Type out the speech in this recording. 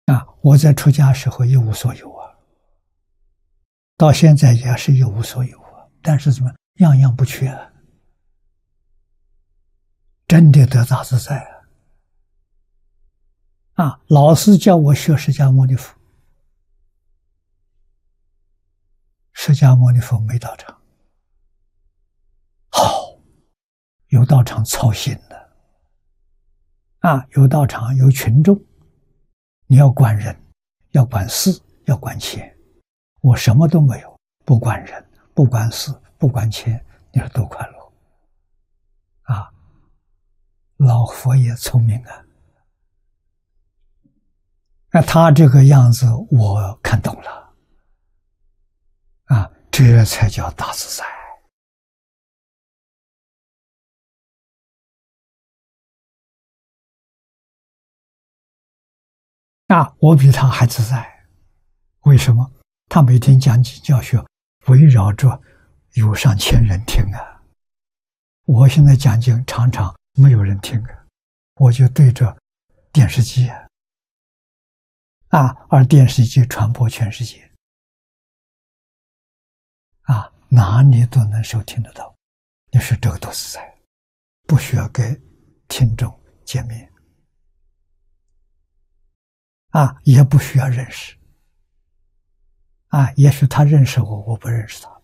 我在出家时候一无所有啊，到现在也是一无所有啊，但是怎么样样不缺啊，真的得大自在老师叫我学释迦牟尼佛，释迦牟尼佛没道场，好，有道场操心的有道场有群众，你要管人，要管事，要管钱，我什么都没有，不管人，不管事，不管钱，你说多快乐老佛爷聪明他这个样子我看懂了这才叫大自在我比他还自在。为什么？他每天讲经教学围绕着有上千人听我现在讲经常常没有人听我就对着电视机而电视机传播全世界哪里都能收听得到。你说这个多自在，不需要跟听众见面也不需要认识也许他认识我，我不认识他